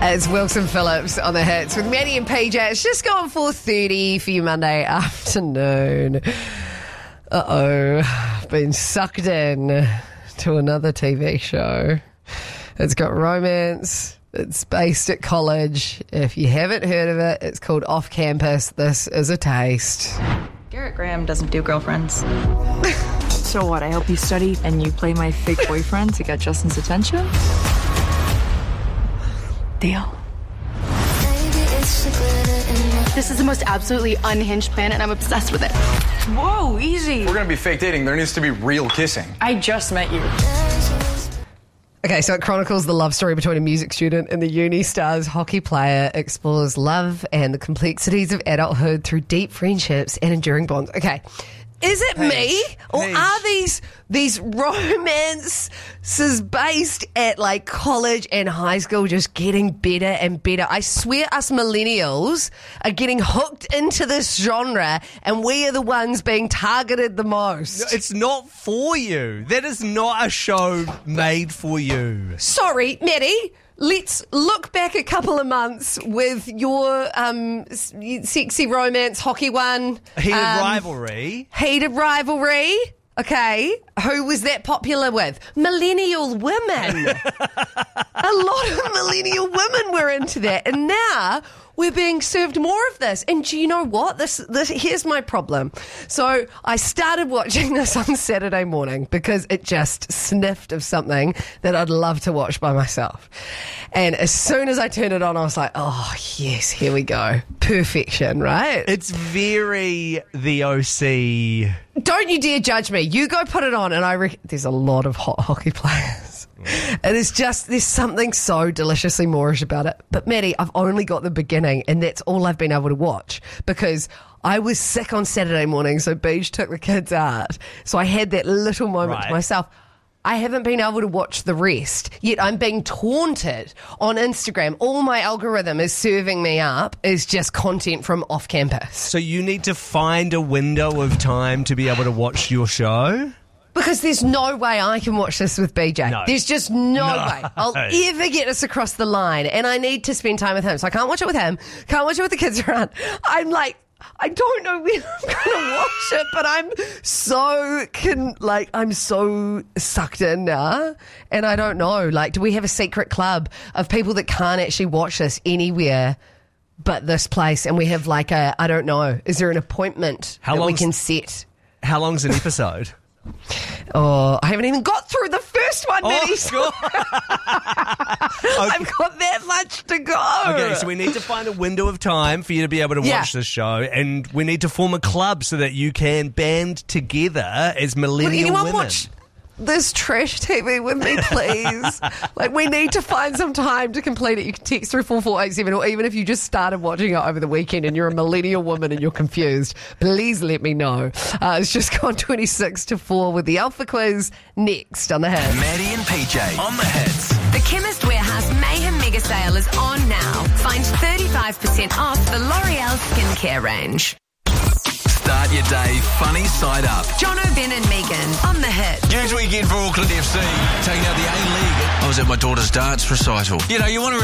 It's Wilson Phillips on the hits with Maddie and PJ. It's just gone 4:30 for you Monday afternoon. Been sucked in to another TV show. It's got romance. It's based at college. If you haven't heard of it, it's called Off Campus. This is a taste. Garrett Graham doesn't do girlfriends. So what, I help you study and you play my fake boyfriend to get Justin's attention? Deal. This is the most absolutely unhinged plan, and I'm obsessed with it. Whoa, easy. We're going to be fake dating. There needs to be real kissing. I just met you. Okay, so it chronicles the love story between a music student and the uni star's hockey player, explores love and the complexities of adulthood through deep friendships and enduring bonds. Okay, is it me, or are these romances based at like college and high school just getting better and better? I swear us millennials are getting hooked into this genre and we are the ones being targeted the most. No, it's not for you. That is not a show made for you. Sorry, Maddie. Let's look back a couple of months with your sexy romance hockey one. Heated rivalry. Heated rivalry. Okay. Who was that popular with? Millennial women. A lot of millennial women were into that. And now we're being served more of this. And do you know what? This here's my problem. So I started watching this on Saturday morning because it just sniffed of something that I'd love to watch by myself. And as soon as I turned it on, I was like, oh, yes, here we go. Perfection, right? It's very the OC. Don't you dare judge me. You go put it on, and I reckon there's a lot of hot hockey players. It is just, there's something so deliciously Moorish about it. But Maddie, I've only got the beginning, and that's all I've been able to watch because I was sick on Saturday morning, so Beach took the kids out. So I had that little moment to myself. I haven't been able to watch the rest, yet I'm being taunted on Instagram. All my algorithm is serving me up is just content from Off Campus. So you need to find a window of time to be able to watch your show? Because there's no way I can watch this with BJ. No. There's just no way I'll ever get us across the line. And I need to spend time with him. So I can't watch it with him. Can't watch it with the kids around. I'm like, I don't know when I'm going to watch it, but I'm so sucked in now. And I don't know, like, do we have a secret club of people that can't actually watch this anywhere but this place? And we have like I don't know, is there an appointment that we can set? How long's an episode? Oh, I haven't even got through the first one, Maddie. God. I've got that much to go. Okay, so we need to find a window of time for you to be able to watch this show, and we need to form a club so that you can band together as millennial Would anyone women. watch this trash TV with me, please? Like, we need to find some time to complete it. You can text through 4487, or even if you just started watching it over the weekend and you're a millennial woman and you're confused, please let me know. It's just gone 26-4 with the Alpha Quiz next on the hits. Maddie and PJ on the hits. The Chemist Warehouse Mayhem Mega Sale is on now. Find 35% off the L'Oreal skincare range. Start your day funny side up. John O'Ben and Megan on the hit. Huge weekend for Auckland FC, taking out the A-League. I was at my daughter's dance recital. You know, you want to